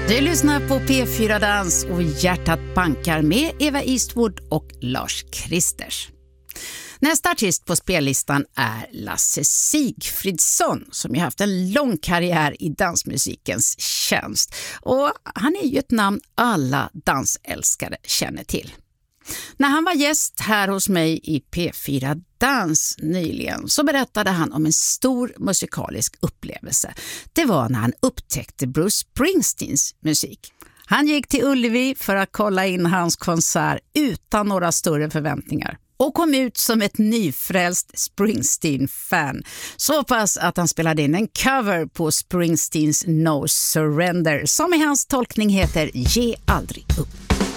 Du lyssnar på P4 Dans och Hjärtat bankar med Eva Eastwood och Lars Kristers. Nästa artist på spellistan är Lasse Sigfridsson som har haft en lång karriär i dansmusikens tjänst. Och han är ju ett namn alla dansälskare känner till. När han var gäst här hos mig i P4 Dans nyligen så berättade han om en stor musikalisk upplevelse. Det var när han upptäckte Bruce Springsteens musik. Han gick till Ullevi för att kolla in hans konsert utan några större förväntningar och kom ut som ett nyfrälst Springsteen-fan. Så pass att han spelade in en cover på Springsteens No Surrender som i hans tolkning heter Ge aldrig upp.